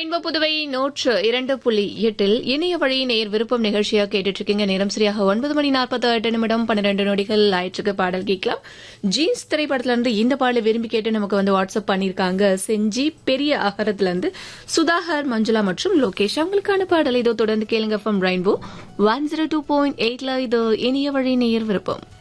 Rainbow Puduvai 102.8 இணைய வழி நேர் விருப்பம் நிகழ்ச்சியாக கேட்டுட்டு இருக்கீங்க. நேரம் சரியாக 9:48 12 நொடிகள் ஆயிற்றுக்கு. பாடல் கேட்கலாம். ஜீன்ஸ் திரைப்படத்துல இருந்து இந்த பாடலை விரும்பி கேட்டு நமக்கு வந்து வாட்ஸ்அப் பண்ணிருக்காங்க. செஞ்சி பெரிய அகரத்துல இருந்து சுதாகர், மஞ்சுளா மற்றும் லோகேஷ். அவங்களுக்கான பாடல் இதோ தொடர்ந்து கேளுங்க. ஃப்ரம் ரெயின்போ 102.8 இது இணைய வழி நேர் விருப்பம்.